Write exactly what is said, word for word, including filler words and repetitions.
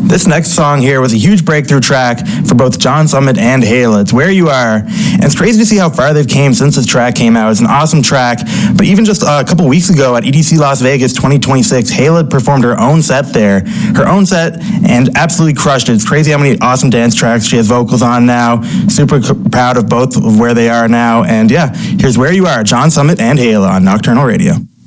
This next song here was a huge breakthrough track for both John Summit and Hayla. It's Where You Are. And it's crazy to see how far they've came since this track came out. It's an awesome track. But even just a couple weeks ago at E D C Las Vegas twenty twenty-six, Hayla performed her own set there. Her own set and absolutely crushed it. It's crazy how many awesome dance tracks she has vocals on now. Super c- proud of both of where they are now. And yeah, here's Where You Are, John Summit and Hayla on Nocturnal Radio.